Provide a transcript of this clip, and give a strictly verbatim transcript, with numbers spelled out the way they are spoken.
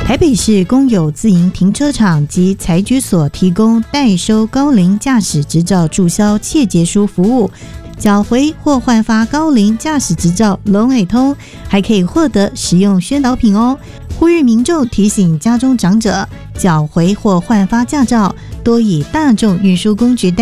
台北市公有自营停车场及财局所提供代收高龄驾驶执照注销切结书服务，缴回或换发高龄驾驶执照龙尾通，还可以获得实用宣导品哦。呼吁民众提醒家中长者，缴回或换发驾照多以大众运输工具代